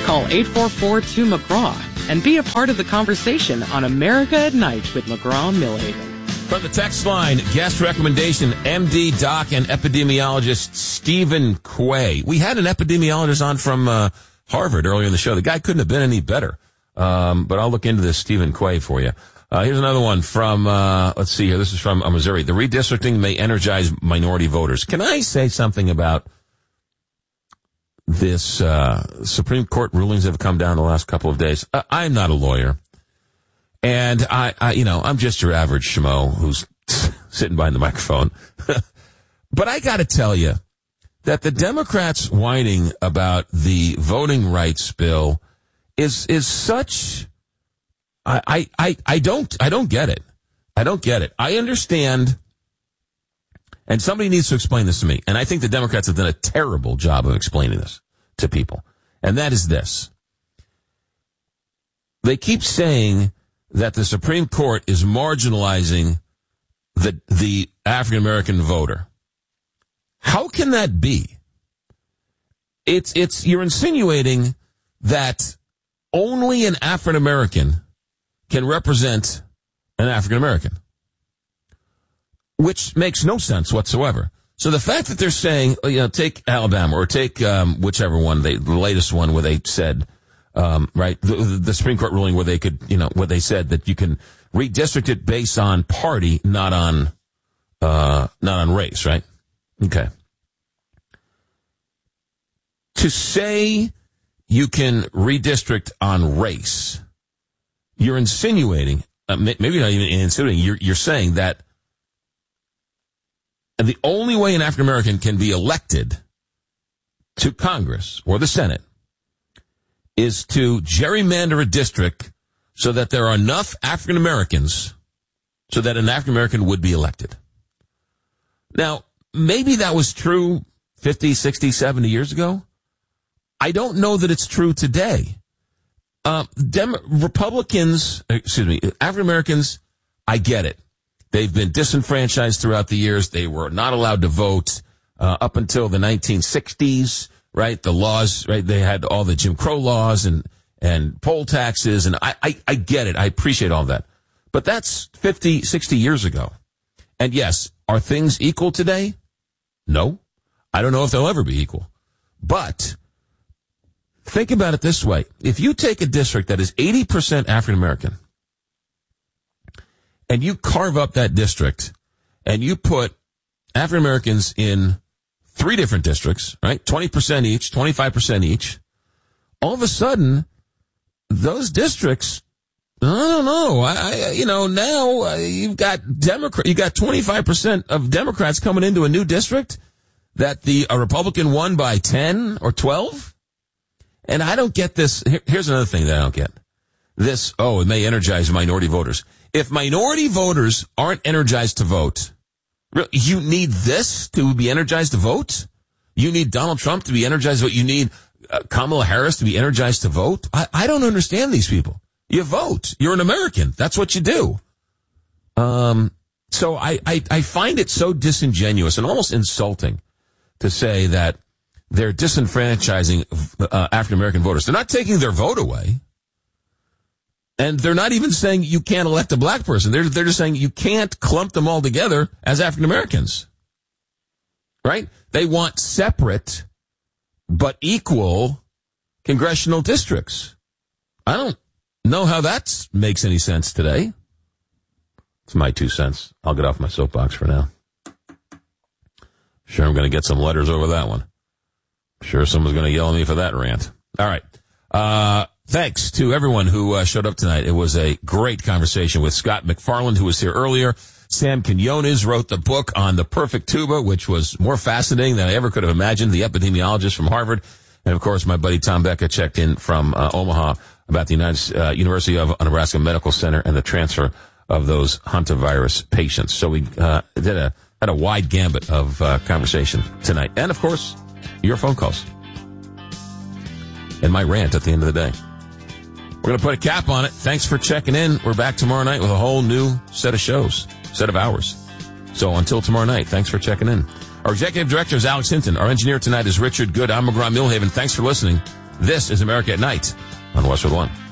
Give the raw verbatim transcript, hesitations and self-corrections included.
Call eight four four, two, McGraw and be a part of the conversation on America at Night with McGraw-Millhaven. From the text line, guest recommendation, M D, doc, and epidemiologist Stephen Quay. We had an epidemiologist on from uh, Harvard earlier in the show. The guy couldn't have been any better. Um, but I'll look into this Stephen Quay for you. Uh, here's another one from, uh, let's see here. This is from uh, Missouri. The redistricting may energize minority voters. Can I say something about this uh, Supreme Court rulings that have come down the last couple of days? Uh, I'm not a lawyer. And I, I, you know, I'm just your average schmo who's sitting behind the microphone. But I got to tell you that the Democrats whining about the voting rights bill is is such. I, I, I, I don't I don't get it. I don't get it. I understand, and somebody needs to explain this to me. And I think the Democrats have done a terrible job of explaining this to people. And that is this: they keep saying that the Supreme Court is marginalizing the the African American voter. How can that be? It's it's you're insinuating that only an African American can represent an African American, which makes no sense whatsoever. So the fact that they're saying, you know, take Alabama or take um, whichever one, they, the latest one where they said. Um, right, the, the Supreme Court ruling where they could, you know, where they said that you can redistrict it based on party, not on, uh, not on race, right? Okay. To say you can redistrict on race, you're insinuating, uh, maybe not even insinuating, you're, you're saying that the only way an African American can be elected to Congress or the Senate is to gerrymander a district so that there are enough African Americans so that an African American would be elected. Now, maybe that was true fifty, sixty, seventy years ago. I don't know that it's true today. Uh, Dem- Republicans, excuse me, African Americans, I get it. They've been disenfranchised throughout the years. They were not allowed to vote uh, up until the nineteen sixties. Right, the laws, right, they had all the Jim Crow laws and, and poll taxes, and I, I, I get it. I appreciate all that. But that's fifty, sixty years ago. And yes, are things equal today? No. I don't know if they'll ever be equal. But think about it this way. If you take a district that is eighty percent African American, and you carve up that district, and you put African Americans in three different districts, right? twenty percent each, twenty-five percent each. All of a sudden, those districts, I don't know. I, I you know, now uh, you've got Democrat, you got twenty-five percent of Democrats coming into a new district that the a Republican won by ten or twelve. And I don't get this. Here, here's another thing that I don't get. This, oh, it may energize minority voters. If minority voters aren't energized to vote, you need this to be energized to vote? You need Donald Trump to be energized to vote? You need uh, Kamala Harris to be energized to vote? I, I don't understand these people. You vote. You're an American. That's what you do. Um, so I, I, I find it so disingenuous and almost insulting to say that they're disenfranchising uh, African-American voters. They're not taking their vote away. And they're not even saying you can't elect a black person. They're, they're just saying you can't clump them all together as African Americans. Right? They want separate but equal congressional districts. I don't know how that makes any sense today. It's my two cents. I'll get off my soapbox for now. Sure, I'm going to get some letters over that one. Sure, someone's going to yell at me for that rant. All right. Uh, Thanks to everyone who uh, showed up tonight. It was a great conversation with Scott McFarland, who was here earlier. Sam Quinones wrote the book on the perfect tuba, which was more fascinating than I ever could have imagined. The epidemiologist from Harvard. And, of course, my buddy Tom Becca checked in from uh, Omaha about the United, uh, University of Nebraska Medical Center and the transfer of those hantavirus patients. So we uh, did a had a wide gambit of uh, conversation tonight. And, of course, your phone calls. And my rant at the end of the day. We're going to put a cap on it. Thanks for checking in. We're back tomorrow night with a whole new set of shows, set of hours. So until tomorrow night, thanks for checking in. Our executive director is Alex Hinton. Our engineer tonight is Richard Good. I'm McGraw-Millhaven. Thanks for listening. This is America at Night on Westwood One.